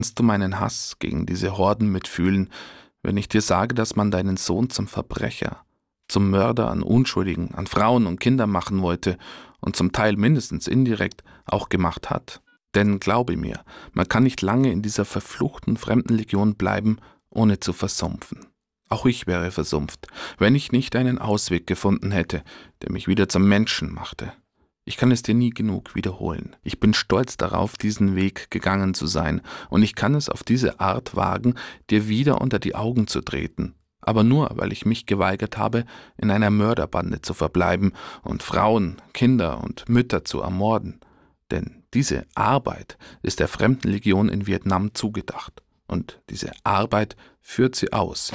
Kannst du meinen Hass gegen diese Horden mitfühlen, wenn ich dir sage, dass man deinen Sohn zum Verbrecher, zum Mörder an Unschuldigen, an Frauen und Kindern machen wollte und zum Teil mindestens indirekt auch gemacht hat? Denn glaube mir, man kann nicht lange in dieser verfluchten Fremdenlegion bleiben, ohne zu versumpfen. Auch ich wäre versumpft, wenn ich nicht einen Ausweg gefunden hätte, der mich wieder zum Menschen machte. Ich kann es dir nie genug wiederholen. Ich bin stolz darauf, diesen Weg gegangen zu sein, und ich kann es auf diese Art wagen, dir wieder unter die Augen zu treten. Aber nur, weil ich mich geweigert habe, in einer Mörderbande zu verbleiben und Frauen, Kinder und Mütter zu ermorden. Denn diese Arbeit ist der Fremdenlegion in Vietnam zugedacht. Und diese Arbeit führt sie aus.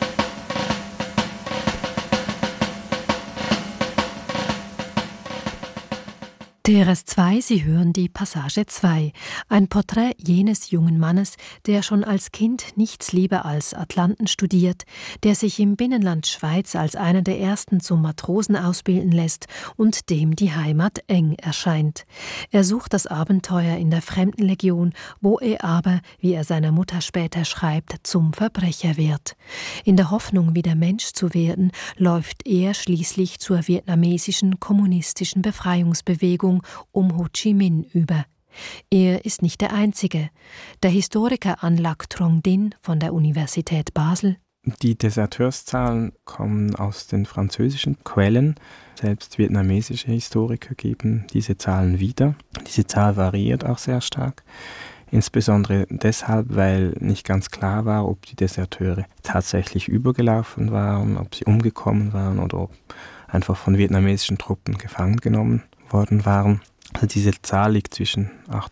TRS2, Sie hören die Passage 2, ein Porträt jenes jungen Mannes, der schon als Kind nichts lieber als Atlanten studiert, der sich im Binnenland Schweiz als einer der ersten zum Matrosen ausbilden lässt und dem die Heimat eng erscheint. Er sucht das Abenteuer in der Fremdenlegion, wo er aber, wie er seiner Mutter später schreibt, zum Verbrecher wird. In der Hoffnung, wieder Mensch zu werden, läuft er schließlich zur vietnamesischen kommunistischen Befreiungsbewegung um Ho Chi Minh über. Er ist nicht der Einzige. Der Historiker An Lac Trong Dinh von der Universität Basel. Die Deserteurszahlen kommen aus den französischen Quellen. Selbst vietnamesische Historiker geben diese Zahlen wieder. Diese Zahl variiert auch sehr stark. Insbesondere deshalb, weil nicht ganz klar war, ob die Deserteure tatsächlich übergelaufen waren, ob sie umgekommen waren oder ob einfach von vietnamesischen Truppen gefangen genommen worden waren. Also diese Zahl liegt zwischen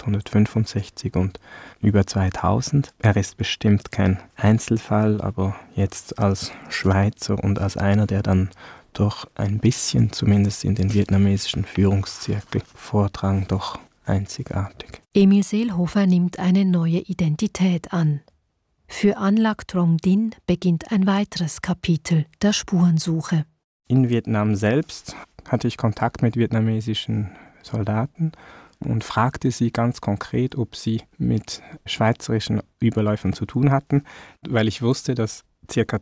865 und über 2000. Er ist bestimmt kein Einzelfall, aber jetzt als Schweizer und als einer, der dann doch ein bisschen, zumindest in den vietnamesischen Führungszirkel vordrang, doch einzigartig. Emil Seelhofer nimmt eine neue Identität an. Für An Lac Trong Dinh beginnt ein weiteres Kapitel der Spurensuche. In Vietnam selbst hatte ich Kontakt mit vietnamesischen Soldaten und fragte sie ganz konkret, ob sie mit schweizerischen Überläufern zu tun hatten, weil ich wusste, dass ca.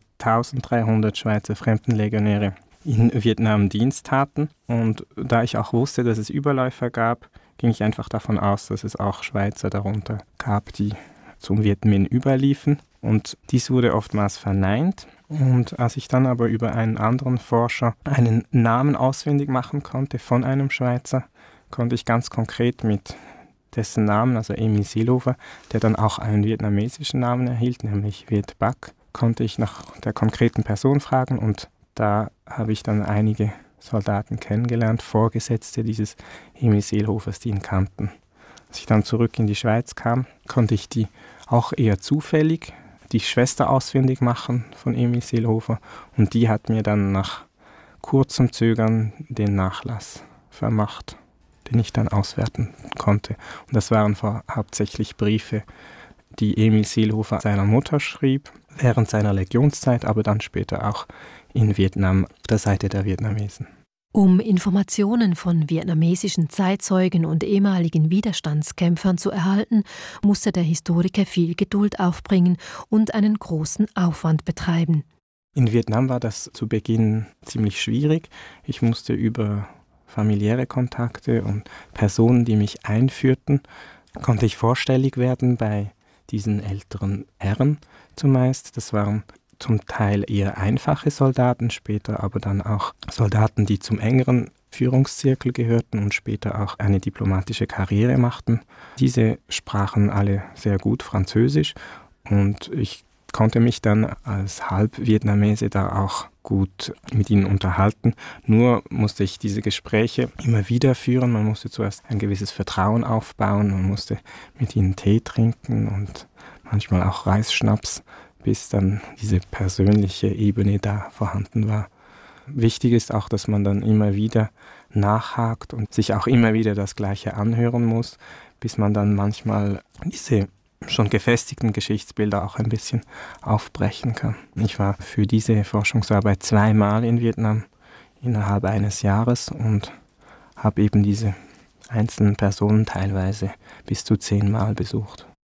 1300 Schweizer Fremdenlegionäre in Vietnam Dienst taten. Und da ich auch wusste, dass es Überläufer gab, ging ich einfach davon aus, dass es auch Schweizer darunter gab, die zum Viet Minh überliefen. Und dies wurde oftmals verneint. Und als ich dann aber über einen anderen Forscher einen Namen ausfindig machen konnte von einem Schweizer, konnte ich ganz konkret mit dessen Namen, also Emil Seelhofer, der dann auch einen vietnamesischen Namen erhielt, nämlich Viet Bac, konnte ich nach der konkreten Person fragen, und da habe ich dann einige Soldaten kennengelernt, Vorgesetzte dieses Emil Seelhofers, die ihn kannten. Als ich dann zurück in die Schweiz kam, konnte ich die auch eher zufällig die Schwester ausfindig machen von Emil Seelhofer, und die hat mir dann nach kurzem Zögern den Nachlass vermacht, den ich dann auswerten konnte. Und das waren hauptsächlich Briefe, die Emil Seelhofer seiner Mutter schrieb, während seiner Legionszeit, aber dann später auch in Vietnam auf der Seite der Vietnamesen. Um Informationen von vietnamesischen Zeitzeugen und ehemaligen Widerstandskämpfern zu erhalten, musste der Historiker viel Geduld aufbringen und einen großen Aufwand betreiben. In Vietnam war das zu Beginn ziemlich schwierig. Ich musste über familiäre Kontakte und Personen, die mich einführten, konnte ich vorstellig werden bei diesen älteren Herren zumeist. Das waren zum Teil eher einfache Soldaten, später aber dann auch Soldaten, die zum engeren Führungszirkel gehörten und später auch eine diplomatische Karriere machten. Diese sprachen alle sehr gut Französisch, und ich konnte mich dann als Halbvietnamese da auch gut mit ihnen unterhalten. Nur musste ich diese Gespräche immer wieder führen. Man musste zuerst ein gewisses Vertrauen aufbauen, man musste mit ihnen Tee trinken und manchmal auch Reisschnaps, bis dann diese persönliche Ebene da vorhanden war. Wichtig ist auch, dass man dann immer wieder nachhakt und sich auch immer wieder das Gleiche anhören muss, bis man dann manchmal diese schon gefestigten Geschichtsbilder auch ein bisschen aufbrechen kann. Ich war für diese Forschungsarbeit 2-mal in Vietnam innerhalb eines Jahres und habe eben diese einzelnen Personen teilweise bis zu 10-mal besucht.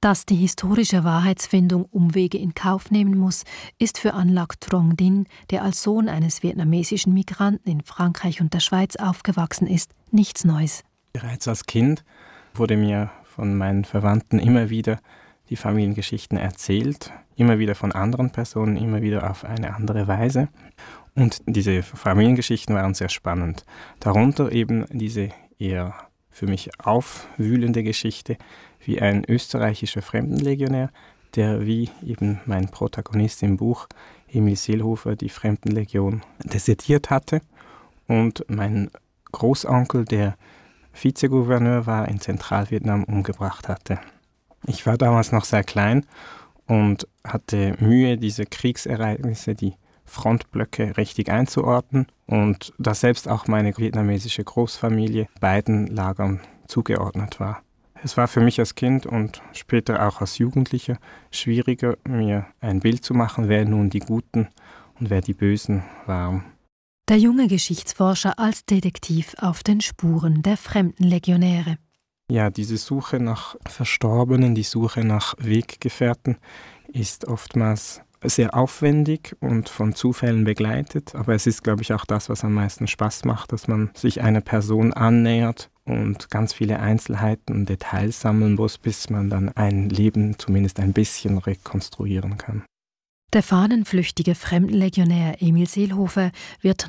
Dass die historische Wahrheitsfindung Umwege in Kauf nehmen muss, ist für An Lac Trong Dinh, der als Sohn eines vietnamesischen Migranten in Frankreich und der Schweiz aufgewachsen ist, nichts Neues. Bereits als Kind wurde mir von meinen Verwandten immer wieder die Familiengeschichten erzählt, immer wieder von anderen Personen, immer wieder auf eine andere Weise. Und diese Familiengeschichten waren sehr spannend. Darunter eben diese eher für mich aufwühlende Geschichte, wie ein österreichischer Fremdenlegionär, der wie eben mein Protagonist im Buch, Emil Seelhofer, die Fremdenlegion desertiert hatte und mein Großonkel, der Vizegouverneur war, in Zentralvietnam umgebracht hatte. Ich war damals noch sehr klein und hatte Mühe, diese Kriegsereignisse, die Frontblöcke richtig einzuordnen und da selbst auch meine vietnamesische Großfamilie beiden Lagern zugeordnet war. Es war für mich als Kind und später auch als Jugendlicher schwieriger, mir ein Bild zu machen, wer nun die Guten und wer die Bösen waren. Der junge Geschichtsforscher als Detektiv auf den Spuren der Fremdenlegionäre. Ja, diese Suche nach Verstorbenen, die Suche nach Weggefährten ist oftmals sehr aufwendig und von Zufällen begleitet. Aber es ist, glaube ich, auch das, was am meisten Spaß macht, dass man sich einer Person annähert und ganz viele Einzelheiten und Details sammeln muss, bis man dann ein Leben zumindest ein bisschen rekonstruieren kann. Der fahnenflüchtige Fremdenlegionär Emil Seelhofer wird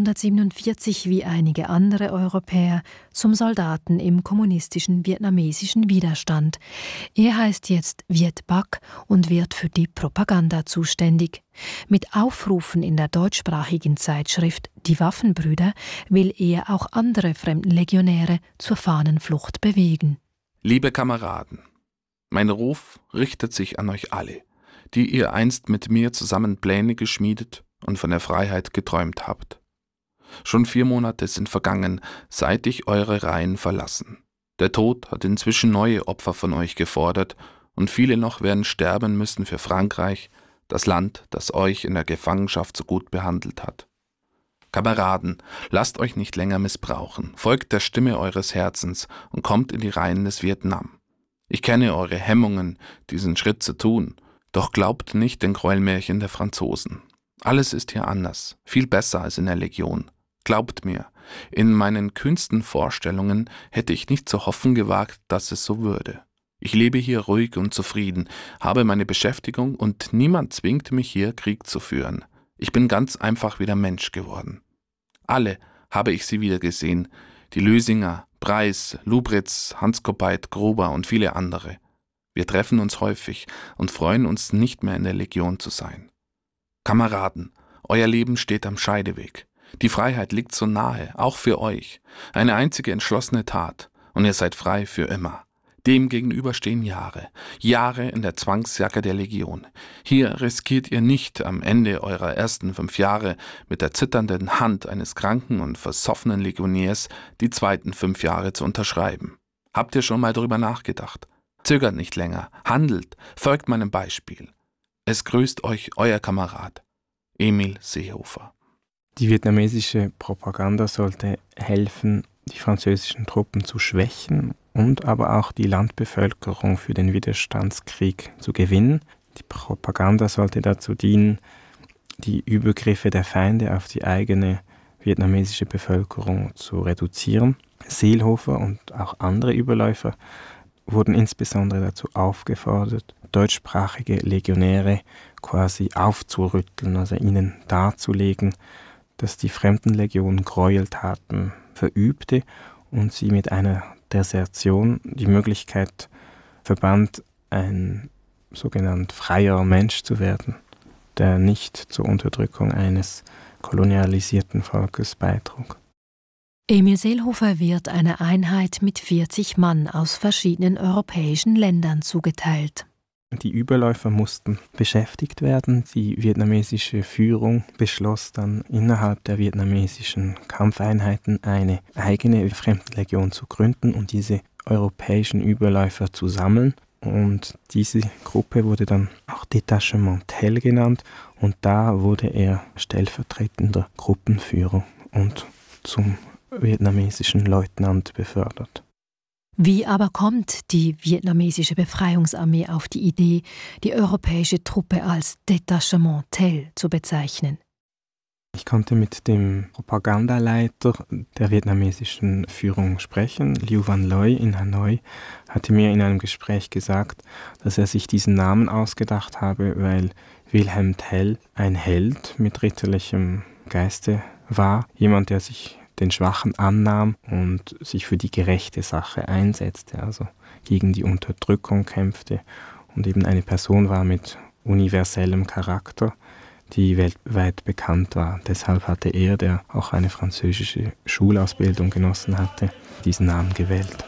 1947 wie einige andere Europäer zum Soldaten im kommunistischen vietnamesischen Widerstand. Er heißt jetzt Viet Bach und wird für die Propaganda zuständig. Mit Aufrufen in der deutschsprachigen Zeitschrift Die Waffenbrüder will er auch andere Fremdenlegionäre zur Fahnenflucht bewegen. Liebe Kameraden, mein Ruf richtet sich an euch alle, die ihr einst mit mir zusammen Pläne geschmiedet und von der Freiheit geträumt habt. Schon 4 Monate sind vergangen, seit ich eure Reihen verlassen. Der Tod hat inzwischen neue Opfer von euch gefordert und viele noch werden sterben müssen für Frankreich, das Land, das euch in der Gefangenschaft so gut behandelt hat. Kameraden, lasst euch nicht länger missbrauchen, folgt der Stimme eures Herzens und kommt in die Reihen des Vietnam. Ich kenne eure Hemmungen, diesen Schritt zu tun, doch glaubt nicht den Gräuelmärchen der Franzosen. Alles ist hier anders, viel besser als in der Legion. Glaubt mir, in meinen kühnsten Vorstellungen hätte ich nicht zu hoffen gewagt, dass es so würde. Ich lebe hier ruhig und zufrieden, habe meine Beschäftigung und niemand zwingt mich hier, Krieg zu führen. Ich bin ganz einfach wieder Mensch geworden. Alle habe ich sie wieder gesehen, die Lösinger, Preis, Lubritz, Hans Kopeit, Gruber und viele andere. Wir treffen uns häufig und freuen uns, nicht mehr in der Legion zu sein. Kameraden, euer Leben steht am Scheideweg. Die Freiheit liegt so nahe, auch für euch. Eine einzige entschlossene Tat, und ihr seid frei für immer. Dem gegenüber stehen Jahre. Jahre in der Zwangsjacke der Legion. Hier riskiert ihr nicht, am Ende eurer ersten 5 Jahre mit der zitternden Hand eines kranken und versoffenen Legionärs die zweiten 5 Jahre zu unterschreiben. Habt ihr schon mal darüber nachgedacht? Zögert nicht länger, handelt, folgt meinem Beispiel. Es grüßt euch euer Kamerad, Emil Seelhofer. Die vietnamesische Propaganda sollte helfen, die französischen Truppen zu schwächen und aber auch die Landbevölkerung für den Widerstandskrieg zu gewinnen. Die Propaganda sollte dazu dienen, die Übergriffe der Feinde auf die eigene vietnamesische Bevölkerung zu reduzieren. Seelhofer und auch andere Überläufer wurden insbesondere dazu aufgefordert, deutschsprachige Legionäre quasi aufzurütteln, also ihnen darzulegen, dass die Fremdenlegion Gräueltaten verübte und sie mit einer Desertion die Möglichkeit verband, ein sogenannt freier Mensch zu werden, der nicht zur Unterdrückung eines kolonialisierten Volkes beitrug. Emil Seelhofer wird einer Einheit mit 40 Mann aus verschiedenen europäischen Ländern zugeteilt. Die Überläufer mussten beschäftigt werden. Die vietnamesische Führung beschloss dann innerhalb der vietnamesischen Kampfeinheiten eine eigene Fremdenlegion zu gründen und diese europäischen Überläufer zu sammeln. Und diese Gruppe wurde dann auch Detachement Tel genannt und da wurde er stellvertretender Gruppenführer und zum vietnamesischen Leutnant befördert. Wie aber kommt die vietnamesische Befreiungsarmee auf die Idee, die europäische Truppe als Détachement Tel zu bezeichnen? Ich konnte mit dem Propagandaleiter der vietnamesischen Führung sprechen. Liu Van Loy in Hanoi hatte mir in einem Gespräch gesagt, dass er sich diesen Namen ausgedacht habe, weil Wilhelm Tell ein Held mit ritterlichem Geiste war, jemand, der sich den Schwachen annahm und sich für die gerechte Sache einsetzte, also gegen die Unterdrückung kämpfte und eben eine Person war mit universellem Charakter, die weltweit bekannt war. Deshalb hatte er, der auch eine französische Schulausbildung genossen hatte, diesen Namen gewählt.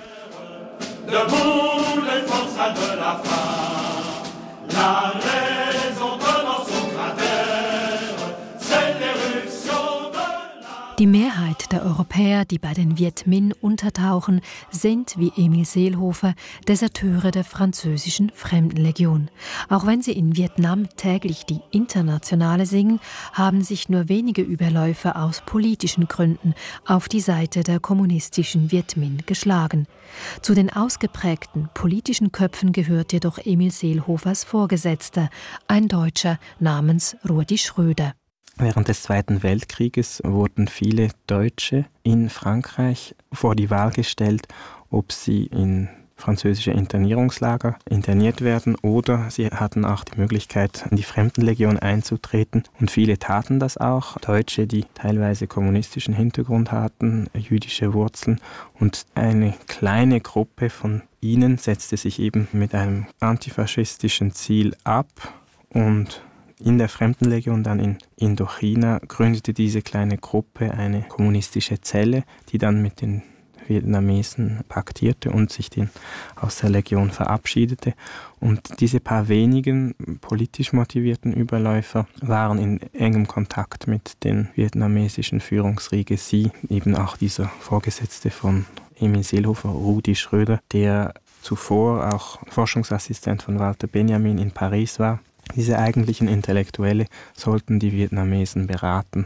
Die Mehrheit der Europäer, die bei den Viet Minh untertauchen, sind, wie Emil Seelhofer, Deserteure der französischen Fremdenlegion. Auch wenn sie in Vietnam täglich die Internationale singen, haben sich nur wenige Überläufer aus politischen Gründen auf die Seite der kommunistischen Viet Minh geschlagen. Zu den ausgeprägten politischen Köpfen gehört jedoch Emil Seelhofers Vorgesetzter, ein Deutscher namens Rudi Schröder. Während des Zweiten Weltkrieges wurden viele Deutsche in Frankreich vor die Wahl gestellt, ob sie in französische Internierungslager interniert werden oder sie hatten auch die Möglichkeit, in die Fremdenlegion einzutreten. Und viele taten das auch. Deutsche, die teilweise kommunistischen Hintergrund hatten, jüdische Wurzeln. Und eine kleine Gruppe von ihnen setzte sich eben mit einem antifaschistischen Ziel ab und in der Fremdenlegion, dann in Indochina, gründete diese kleine Gruppe eine kommunistische Zelle, die dann mit den Vietnamesen paktierte und sich aus der Legion verabschiedete. Und diese paar wenigen politisch motivierten Überläufer waren in engem Kontakt mit den vietnamesischen Führungsriege. Sie, eben auch dieser Vorgesetzte von Emil Seelhofer, Rudi Schröder, der zuvor auch Forschungsassistent von Walter Benjamin in Paris war. Diese eigentlichen Intellektuelle sollten die Vietnamesen beraten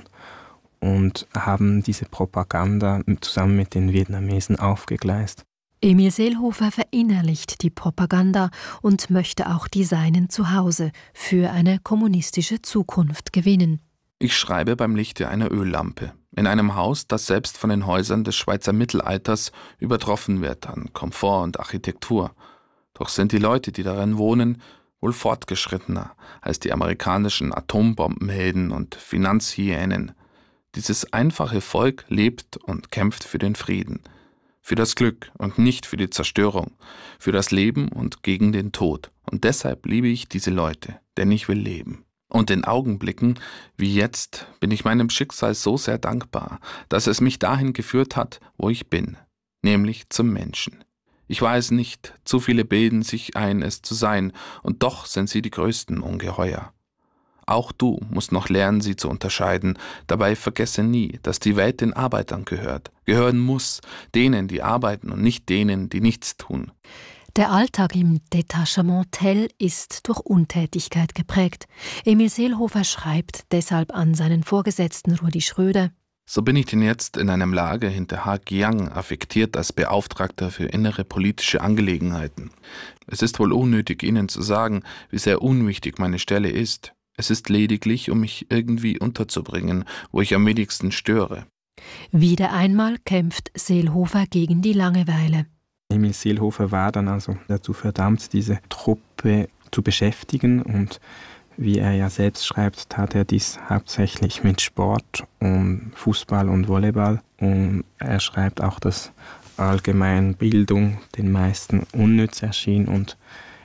und haben diese Propaganda zusammen mit den Vietnamesen aufgegleist. Emil Seelhofer verinnerlicht die Propaganda und möchte auch die Seinen zu Hause für eine kommunistische Zukunft gewinnen. Ich schreibe beim Lichte einer Öllampe, in einem Haus, das selbst von den Häusern des Schweizer Mittelalters übertroffen wird an Komfort und Architektur. Doch sind die Leute, die darin wohnen, wohl fortgeschrittener als die amerikanischen Atombombenhelden und Finanzhyänen. Dieses einfache Volk lebt und kämpft für den Frieden, für das Glück und nicht für die Zerstörung, für das Leben und gegen den Tod. Und deshalb liebe ich diese Leute, denn ich will leben. Und in Augenblicken wie jetzt bin ich meinem Schicksal so sehr dankbar, dass es mich dahin geführt hat, wo ich bin, nämlich zum Menschen. Ich weiß nicht, zu viele bilden sich ein, es zu sein, und doch sind sie die größten Ungeheuer. Auch du musst noch lernen, sie zu unterscheiden. Dabei vergesse nie, dass die Welt den Arbeitern gehören muss, denen, die arbeiten und nicht denen, die nichts tun. Der Alltag im Détachement Tel ist durch Untätigkeit geprägt. Emil Seelhofer schreibt deshalb an seinen Vorgesetzten Rudi Schröder: So bin ich denn jetzt in einem Lager hinter Ha Giang affektiert als Beauftragter für innere politische Angelegenheiten. Es ist wohl unnötig, Ihnen zu sagen, wie sehr unwichtig meine Stelle ist. Es ist lediglich, um mich irgendwie unterzubringen, wo ich am wenigsten störe. Wieder einmal kämpft Seelhofer gegen die Langeweile. Emil Seelhofer war dann also dazu verdammt, diese Truppe zu beschäftigen, und wie er ja selbst schreibt, tat er dies hauptsächlich mit Sport und Fußball und Volleyball. Und er schreibt auch, dass allgemeine Bildung den meisten unnütz erschien und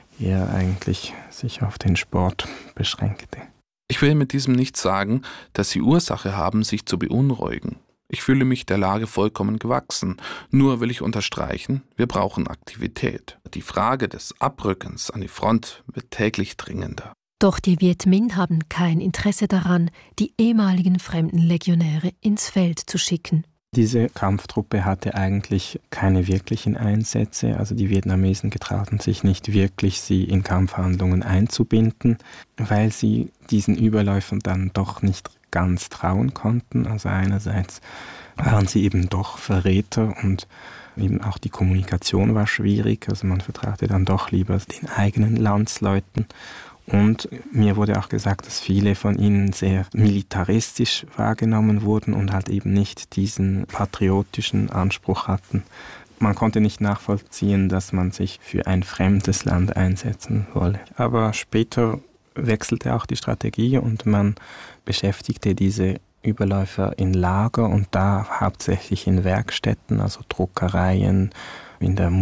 er eigentlich sich auf den Sport beschränkte. Ich will mit diesem nicht sagen, dass Sie Ursache haben, sich zu beunruhigen. Ich fühle mich der Lage vollkommen gewachsen. Nur will ich unterstreichen, wir brauchen Aktivität. Die Frage des Abrückens an die Front wird täglich dringender. Doch die Viet Minh haben kein Interesse daran, die ehemaligen Fremdenlegionäre ins Feld zu schicken. Diese Kampftruppe hatte eigentlich keine wirklichen Einsätze, also die Vietnamesen getrauten sich nicht wirklich, sie in Kampfhandlungen einzubinden, weil sie diesen Überläufern dann doch nicht ganz trauen konnten. Also einerseits waren sie eben doch Verräter und Eben auch die Kommunikation war schwierig, also man vertraute dann doch lieber den eigenen Landsleuten. Und mir wurde auch gesagt, dass viele von ihnen sehr militaristisch wahrgenommen wurden und halt eben nicht diesen patriotischen Anspruch hatten. Man konnte nicht nachvollziehen, dass man sich für ein fremdes Land einsetzen wolle. Aber später wechselte auch die Strategie und man beschäftigte diese Überläufer in Lager und da hauptsächlich in Werkstätten, also Druckereien, in der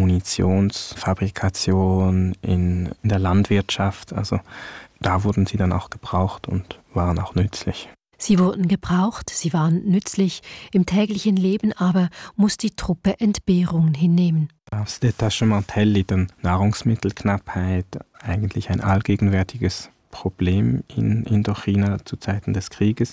Munitionsfabrikation, in der Landwirtschaft. Also da wurden sie dann auch gebraucht und waren auch nützlich. Sie wurden gebraucht, sie waren nützlich, im täglichen Leben aber muss die Truppe Entbehrungen hinnehmen. Das Detachement Tell litt an Nahrungsmittelknappheit, eigentlich ein allgegenwärtiges Problem in Indochina zu Zeiten des Krieges.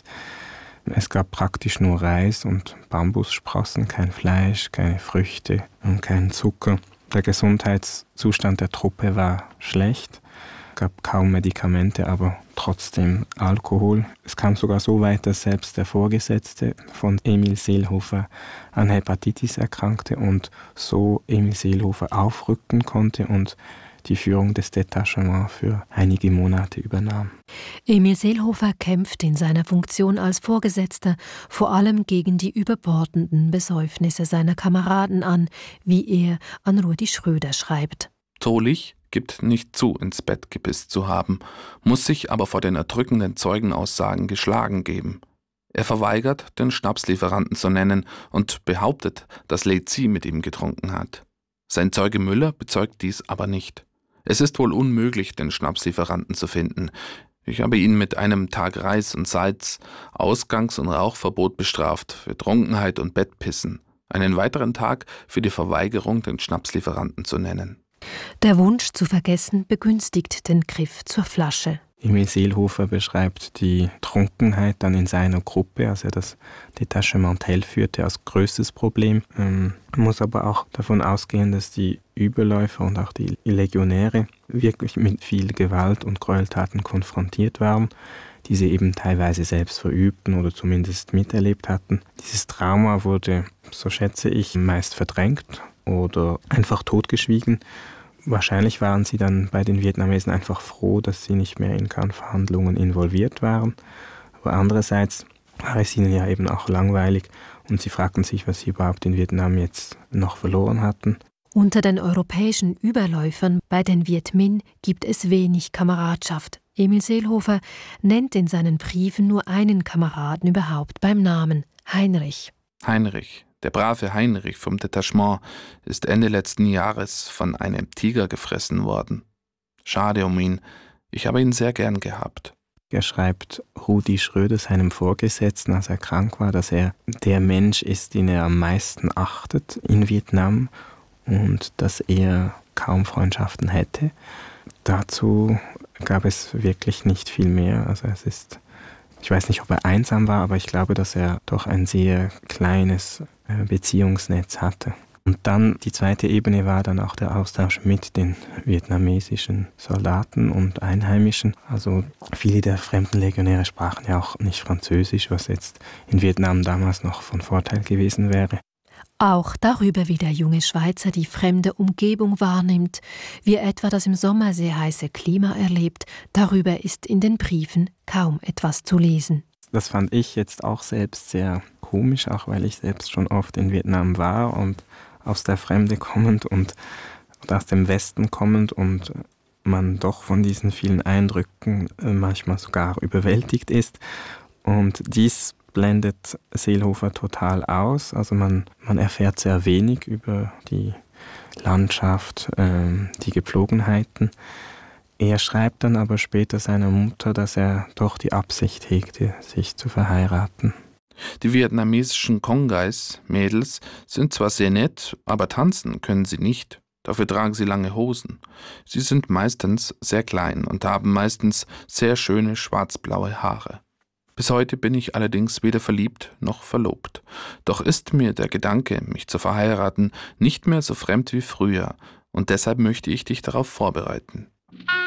Es gab praktisch nur Reis und Bambussprossen, kein Fleisch, keine Früchte und keinen Zucker. Der Gesundheitszustand der Truppe war schlecht. Es gab kaum Medikamente, aber trotzdem Alkohol. Es kam sogar so weit, dass selbst der Vorgesetzte von Emil Seelhofer an Hepatitis erkrankte und so Emil Seelhofer aufrücken konnte und die Führung des Detachements für einige Monate übernahm. Emil Seelhofer kämpft in seiner Funktion als Vorgesetzter vor allem gegen die überbordenden Besäufnisse seiner Kameraden an, wie er an Rudi Schröder schreibt. Tolich gibt nicht zu, ins Bett gepisst zu haben, muss sich aber vor den erdrückenden Zeugenaussagen geschlagen geben. Er verweigert, den Schnapslieferanten zu nennen und behauptet, dass Lezi mit ihm getrunken hat. Sein Zeuge Müller bezeugt dies aber nicht. Es ist wohl unmöglich, den Schnapslieferanten zu finden. Ich habe ihn mit einem Tag Reis und Salz, Ausgangs- und Rauchverbot bestraft, für Trunkenheit und Bettpissen. Einen weiteren Tag für die Verweigerung, den Schnapslieferanten zu nennen. Der Wunsch zu vergessen begünstigt den Griff zur Flasche. Emil Seelhofer beschreibt die Trunkenheit dann in seiner Gruppe, als er das Detachement Tell führte, als größtes Problem. Man muss aber auch davon ausgehen, dass die Überläufer und auch die Legionäre wirklich mit viel Gewalt und Gräueltaten konfrontiert waren, die sie eben teilweise selbst verübten oder zumindest miterlebt hatten. Dieses Trauma wurde, so schätze ich, meist verdrängt oder einfach totgeschwiegen. Wahrscheinlich waren sie dann bei den Vietnamesen einfach froh, dass sie nicht mehr in Kampfhandlungen involviert waren. Aber andererseits war es ihnen ja eben auch langweilig und sie fragten sich, was sie überhaupt in Vietnam jetzt noch verloren hatten. Unter den europäischen Überläufern bei den Viet Minh gibt es wenig Kameradschaft. Emil Seelhofer nennt in seinen Briefen nur einen Kameraden überhaupt beim Namen: Heinrich. Heinrich, der brave Heinrich vom Detachement, ist Ende letzten Jahres von einem Tiger gefressen worden. Schade um ihn, ich habe ihn sehr gern gehabt. Er schreibt Rudi Schröder, seinem Vorgesetzten, als er krank war, dass er der Mensch ist, den er am meisten achtet in Vietnam und dass er kaum Freundschaften hätte. Dazu gab es wirklich nicht viel mehr. Also ich weiß nicht, ob er einsam war, aber ich glaube, dass er doch ein sehr kleines Beziehungsnetz hatte. Und dann die zweite Ebene war dann auch der Austausch mit den vietnamesischen Soldaten und Einheimischen. Also viele der fremden Legionäre sprachen ja auch nicht Französisch, was jetzt in Vietnam damals noch von Vorteil gewesen wäre. Auch darüber, wie der junge Schweizer die fremde Umgebung wahrnimmt, wie er etwa das im Sommer sehr heiße Klima erlebt, darüber ist in den Briefen kaum etwas zu lesen. Das fand ich jetzt auch selbst sehr komisch, auch weil ich selbst schon oft in Vietnam war und aus der Fremde kommend und aus dem Westen kommend und man doch von diesen vielen Eindrücken manchmal sogar überwältigt ist. Und dies blendet Seelhofer total aus. Also man erfährt sehr wenig über die Landschaft, die Gepflogenheiten. Er schreibt dann aber später seiner Mutter, dass er doch die Absicht hegte, sich zu verheiraten. Die vietnamesischen Congais, Mädels, sind zwar sehr nett, aber tanzen können sie nicht. Dafür tragen sie lange Hosen. Sie sind meistens sehr klein und haben meistens sehr schöne schwarzblaue Haare. Bis heute bin ich allerdings weder verliebt noch verlobt. Doch ist mir der Gedanke, mich zu verheiraten, nicht mehr so fremd wie früher und deshalb möchte ich dich darauf vorbereiten.